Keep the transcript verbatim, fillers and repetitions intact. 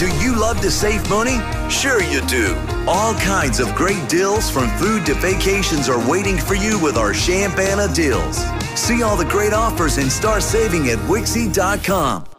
Do you love to save money? Sure you do. All kinds of great deals from food to vacations are waiting for you with our Champana deals. See all the great offers and start saving at Wixie dot com.